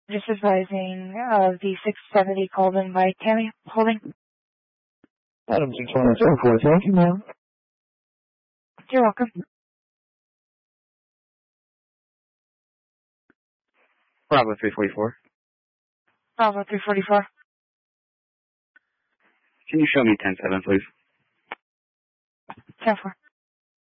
Just advising the 670 called in by Tammy. Holding. Adam 6174, thank you, ma'am. You're welcome. Bravo 344. Bravo 344. Can you show me 10-7, please? 10-4.